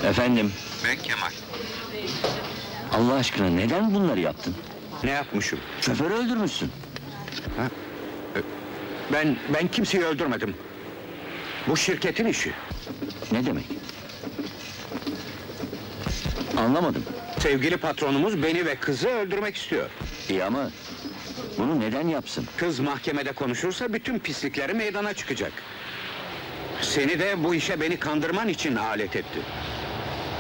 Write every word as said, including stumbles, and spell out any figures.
Efendim, Ben Kemal. Allah aşkına neden bunları yaptın? Ne yapmışım? Şoförü öldürmüşsün. Ben, ben kimseyi öldürmedim. Bu şirketin işi. Ne demek? Anlamadım. Sevgili patronumuz beni ve kızı öldürmek istiyor. İyi ama bunu neden yapsın? Kız mahkemede konuşursa bütün pislikleri meydana çıkacak. Seni de bu işe beni kandırman için alet etti.